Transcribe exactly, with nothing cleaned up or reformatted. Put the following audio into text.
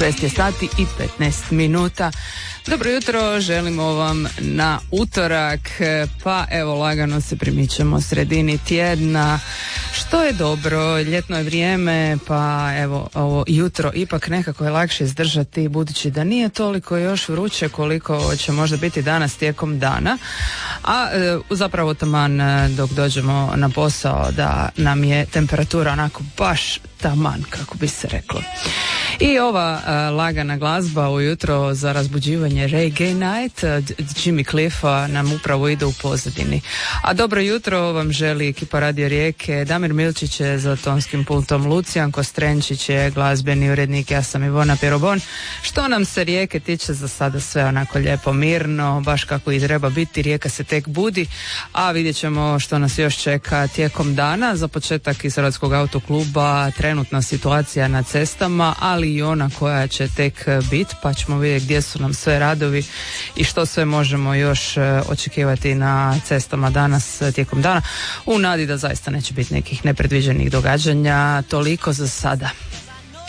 šest je sati i petnaest minuta. Dobro jutro, želimo vam na utorak, pa evo lagano se primičemo sredini tjedna, što je dobro, ljetno je vrijeme, pa evo ovo jutro ipak nekako je lakše izdržati budući da nije toliko još vruće koliko će možda biti danas tijekom dana, a e, zapravo taman dok dođemo na posao da nam je temperatura onako baš taman, kako bi se reklo. I ova uh, lagana glazba ujutro za razbuđivanje Reggae Night uh, Jimmy Cliffa nam upravo ide u pozadini. A dobro jutro vam želi ekipa Radio Rijeke, Damir Milčić je za tonskim pultom, Lucijan Kostrenčić je glazbeni urednik, ja sam Ivona Pirobon. Što nam se Rijeke tiče, za sada sve onako lijepo mirno, baš kako i treba biti, Rijeka se tek budi, a vidjet ćemo što nas još čeka tijekom dana. Za početak iz Hrvatskog autokluba trenutna situacija na cestama, ali i ona koja će tek biti, pa ćemo vidjeti gdje su nam sve radovi i što sve možemo još očekivati na cestama danas tijekom dana, u nadi da zaista neće biti nekih nepredviđenih događanja. Toliko za sada.